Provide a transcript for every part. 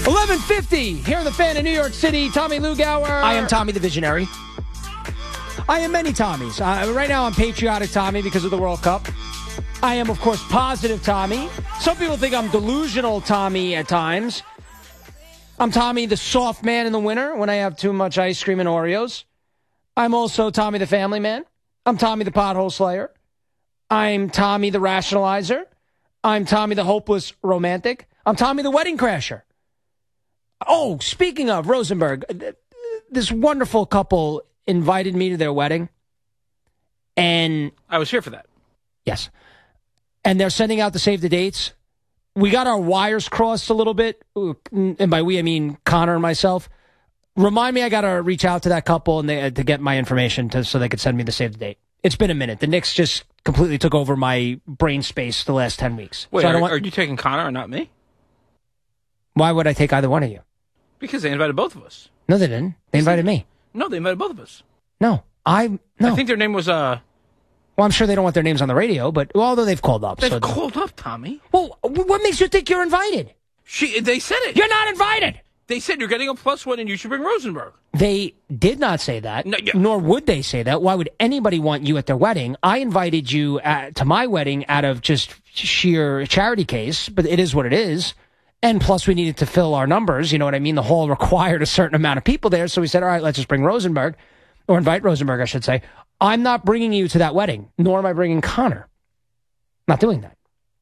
11:50 here in the Fan in New York City. Tommy Lugauer. I am Tommy the Visionary. I am many Tommies. Right now I'm patriotic Tommy because of the World Cup. I am, of course, positive Tommy. Some people think I'm delusional Tommy at times. I'm Tommy the soft man in the winter when I have too much ice cream and Oreos. I'm also Tommy the family man. I'm Tommy the pothole slayer. I'm Tommy the rationalizer. I'm Tommy the hopeless romantic. I'm Tommy the wedding crasher. Oh, speaking of Rosenberg, this wonderful couple invited me to their wedding. And I was here for that. Yes. And they're sending out the save the dates. We got our wires crossed a little bit. And by we, I mean Connor and myself. Remind me I got to reach out to that couple and to get my information so they could send me the save the date. It's been a minute. The Knicks just completely took over my brain space the last 10 weeks. Wait, so are you taking Connor or not me? Why would I take either one of you? Because they invited both of us. No, they didn't. They invited me. No, they invited both of us. No. I think their name was... Well, I'm sure they don't want their names on the radio, but although they've called up. They've called up, Tommy. Well, what makes you think you're invited? They said it. You're not invited. They said you're getting a +1 and you should bring Rosenberg. They did not say that, nor would they say that. Why would anybody want you at their wedding? I invited you to my wedding out of just sheer charity case, but it is what it is. And plus, we needed to fill our numbers. You know what I mean? The hall required a certain amount of people there. So we said, all right, let's just bring Rosenberg, or invite Rosenberg, I should say. I'm not bringing you to that wedding, nor am I bringing Connor. Not doing that.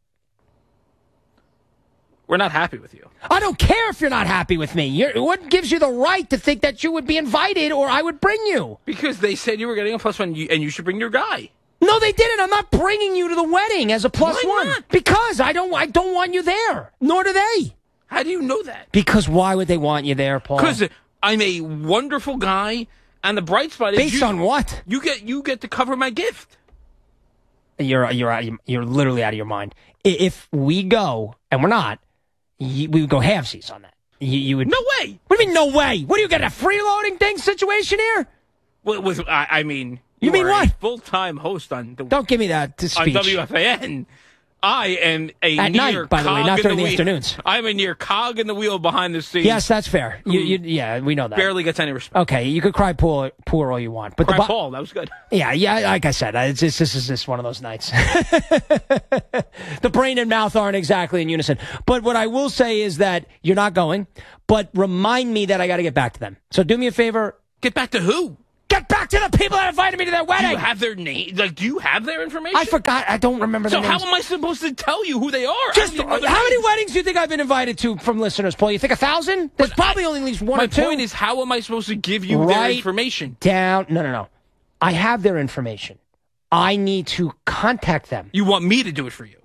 We're not happy with you. I don't care if you're not happy with me. What gives you the right to think that you would be invited or I would bring you? Because they said you were getting a +1 and you should bring your guy. No, they didn't. I'm not bringing you to the wedding as a +1. Why not? Because I don't want you there. Nor do they. How do you know that? Because why would they want you there, Paul? Because I'm a wonderful guy, and the bright spot is based on what? You get to cover my gift. You're literally out of your mind. If we go and we're not, we would go halvesies on that. You would. No way. What do you mean no way? What do you get, a freeloading thing situation here? Well, I mean. You mean what? Full-time host on the. Don't give me that speech. On WFAN. I am at night, by the way, not during the afternoons. I'm a near cog in the wheel behind the scenes. Yes, that's fair. Yeah, we know that. Barely gets any respect. Okay, you could cry poor all you want, but Paul, that was good. Yeah. Like I said, this is just one of those nights. The brain and mouth aren't exactly in unison. But what I will say is that you're not going. But remind me that I got to get back to them. So do me a favor. Get back to who? Get back to the people that invited me to their wedding. Do you have their name? Do you have their information? I forgot. I don't remember their names. So how am I supposed to tell you who they are? How many weddings do you think I've been invited to from listeners, Paul? You think 1,000? There's probably only at least one or two. My point is, how am I supposed to give you their information? No. I have their information. I need to contact them. You want me to do it for you?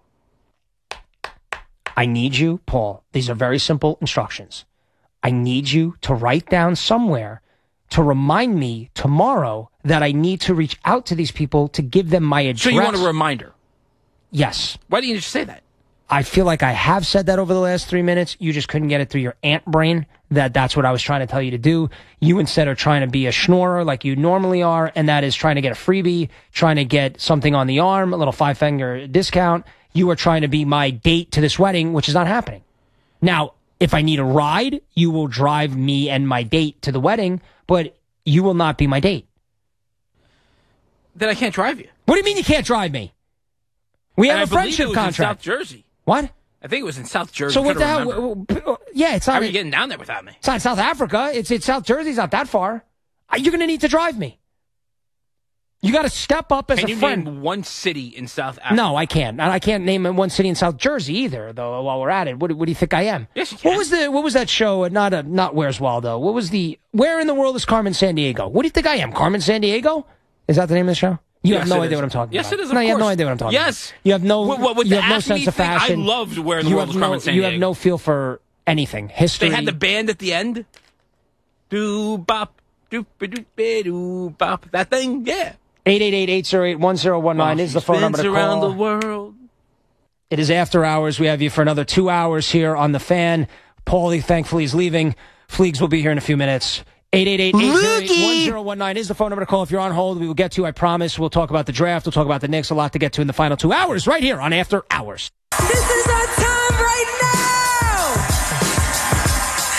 I need you, Paul. These are very simple instructions. I need you to write down somewhere to remind me tomorrow that I need to reach out to these people to give them my address. So you want a reminder? Yes. Why didn't you just say that? I feel like I have said that over the last 3 minutes. You just couldn't get it through your ant brain that's what I was trying to tell you to do. You instead are trying to be a schnorrer like you normally are, and that is trying to get a freebie, trying to get something on the arm, a little 5-finger discount. You are trying to be my date to this wedding, which is not happening. Now, if I need a ride, you will drive me and my date to the wedding, but you will not be my date. Then I can't drive you. What do you mean you can't drive me? We have a friendship contract. In South Jersey. What? I think it was in South Jersey. So what the hell? Yeah, it's not. How are you getting down there without me? It's not in South Africa. It's South Jersey. It's not that far. You're going to need to drive me. You got to step up as a friend. Can you name one city in South Africa? No, I can't. And I can't name one city in South Jersey either, though, while we're at it. What do you think I am? Yes, you can. What was that show? Not Where's Waldo. Where in the world is Carmen Sandiego? What do you think I am? Carmen Sandiego? Is that the name of the show? You have no idea what I'm talking about. Yes, it is. No, you have no idea what I'm talking about. Yes. You have no sense of fashion. I loved Where in the World is Carmen Sandiego. You have no feel for anything. History. They had the band at the end. Do bop, doop doop doo bop. That thing, yeah. 888-808-1019 is the phone number to call. Around the world. It is after hours. We have you for another 2 hours here on The Fan. Paulie, thankfully, is leaving. Fleegs will be here in a few minutes. 888-808-1019 is the phone number to call. If you're on hold, we will get to you, I promise. We'll talk about the draft. We'll talk about the Knicks. A lot to get to in the final 2 hours right here on After Hours. This is our time right now.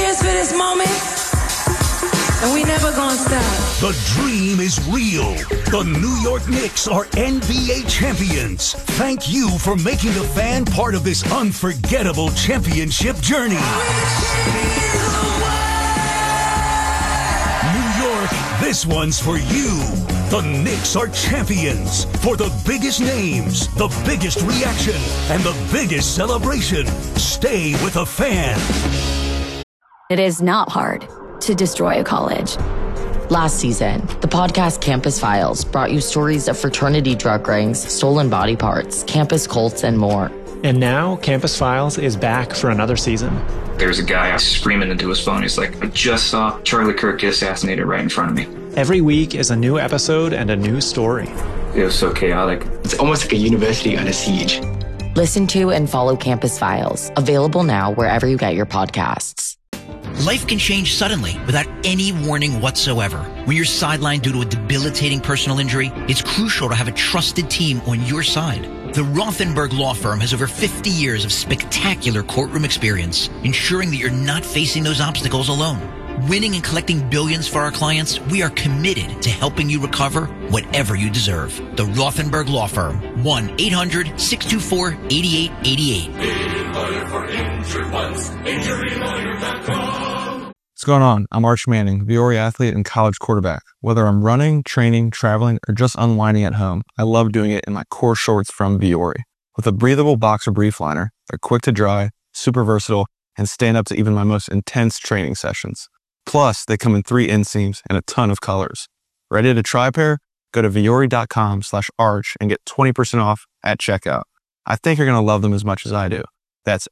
cheers for this moment, and we never gonna stop. The dream is real. The New York Knicks are NBA champions. Thank you for making the fan part of this unforgettable championship journey. New York, this one's for you. The Knicks are champions. For the biggest names, the biggest reaction, and the biggest celebration. Stay with a fan. It is not hard to destroy a college. Last season, the podcast Campus Files brought you stories of fraternity drug rings, stolen body parts, campus cults, and more. And now, Campus Files is back for another season. There's a guy screaming into his phone. He's like, I just saw Charlie Kirk get assassinated right in front of me. Every week is a new episode and a new story. It was so chaotic. It's almost like a university under siege. Listen to and follow Campus Files, available now wherever you get your podcasts. Life can change suddenly without any warning whatsoever. When you're sidelined due to a debilitating personal injury, it's crucial to have a trusted team on your side. The Rothenberg Law Firm has over 50 years of spectacular courtroom experience, ensuring that you're not facing those obstacles alone. Winning and collecting billions for our clients, we are committed to helping you recover whatever you deserve. The Rothenberg Law Firm, 1-800-624-8888. What's going on? I'm Arch Manning, Viore athlete and college quarterback. Whether I'm running, training, traveling, or just unwinding at home, I love doing it in my core shorts from Viore. With a breathable boxer brief liner, they're quick to dry, super versatile, and stand up to even my most intense training sessions. Plus, they come in 3 inseams and a ton of colors. Ready to try a pair? Go to viore.com/arch and get 20% off at checkout. I think you're going to love them as much as I do. That's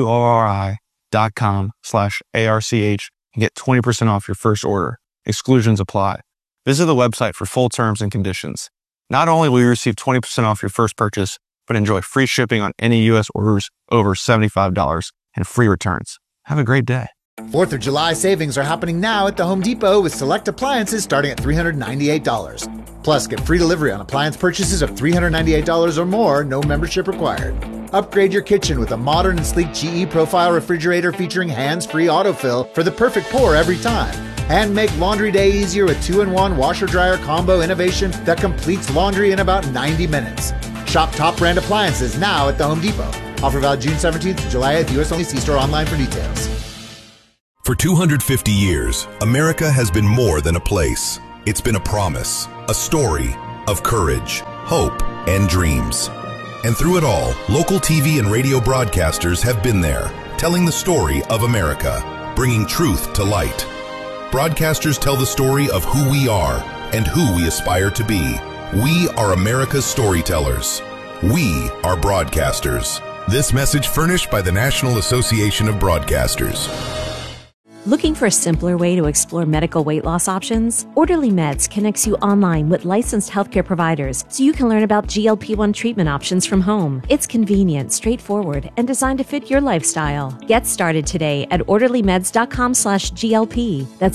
VUORI.com/ARCH and get 20% off your first order. Exclusions apply. Visit the website for full terms and conditions. Not only will you receive 20% off your first purchase, but enjoy free shipping on any U.S. orders over $75 and free returns. Have a great day. 4th of July savings are happening now at the Home Depot with select appliances starting at $398. Plus, get free delivery on appliance purchases of $398 or more, no membership required. Upgrade your kitchen with a modern and sleek GE Profile refrigerator featuring hands-free autofill for the perfect pour every time. And make laundry day easier with 2-in-1 washer-dryer combo innovation that completes laundry in about 90 minutes. Shop top brand appliances now at the Home Depot. Offer valid June 17th to July 8th. U.S. only. See store online for details. For 250 years, America has been more than a place. It's been a promise, a story of courage, hope, and dreams. And through it all, local TV and radio broadcasters have been there, telling the story of America, bringing truth to light. Broadcasters tell the story of who we are and who we aspire to be. We are America's storytellers. We are broadcasters. This message furnished by the National Association of Broadcasters. Looking for a simpler way to explore medical weight loss options? Orderly Meds connects you online with licensed healthcare providers so you can learn about GLP-1 treatment options from home. It's convenient, straightforward, and designed to fit your lifestyle. Get started today at orderlymeds.com/GLP. That's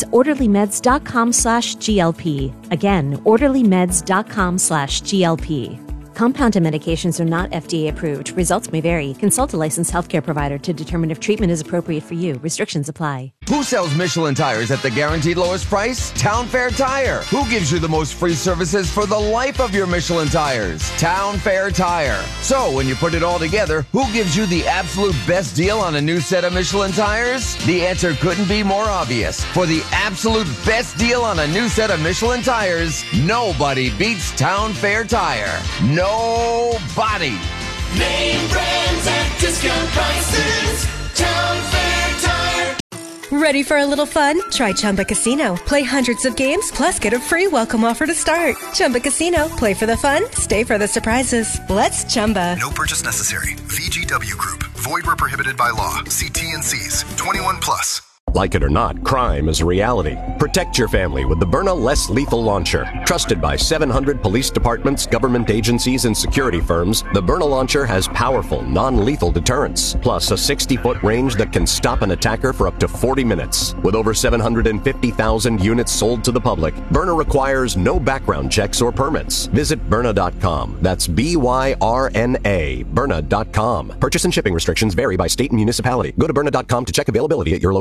orderlymeds.com/GLP. Again, orderlymeds.com/GLP. Compounded medications are not FDA approved. Results may vary. Consult a licensed healthcare provider to determine if treatment is appropriate for you. Restrictions apply. Who sells Michelin tires at the guaranteed lowest price? Town Fair Tire. Who gives you the most free services for the life of your Michelin tires? Town Fair Tire. So when you put it all together, who gives you the absolute best deal on a new set of Michelin tires? The answer couldn't be more obvious. For the absolute best deal on a new set of Michelin tires, nobody beats Town Fair Tire. Nobody. Name brands at discount prices. Town Fair Tire. Ready for a little fun? Try Chumba Casino. Play hundreds of games, plus get a free welcome offer to start. Chumba Casino. Play for the fun, stay for the surprises. Let's Chumba. No purchase necessary. VGW Group. Void where prohibited by law. See T&Cs. 21 plus. Like it or not, crime is a reality. Protect your family with the Byrna Less Lethal Launcher. Trusted by 700 police departments, government agencies, and security firms, the Byrna Launcher has powerful, non-lethal deterrence, plus a 60-foot range that can stop an attacker for up to 40 minutes. With over 750,000 units sold to the public, Byrna requires no background checks or permits. Visit Byrna.com. That's BYRNA. Byrna.com. Purchase and shipping restrictions vary by state and municipality. Go to Byrna.com to check availability at your location.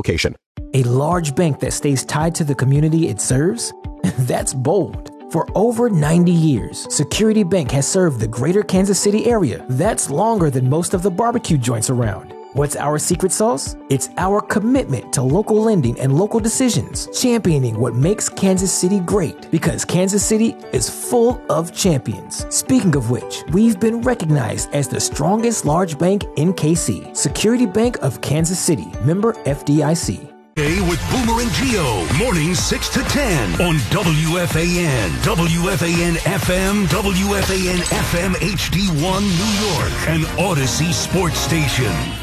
A large bank that stays tied to the community it serves? That's bold. For over 90 years, Security Bank has served the greater Kansas City area. That's longer than most of the barbecue joints around. What's our secret sauce? It's our commitment to local lending and local decisions, championing what makes Kansas City great, because Kansas City is full of champions. Speaking of which, we've been recognized as the strongest large bank in KC. Security Bank of Kansas City, member FDIC. Hey, with Boomer and Geo, mornings 6 to 10 on WFAN, WFAN FM, WFAN FM HD1 New York, and Odyssey Sports Station.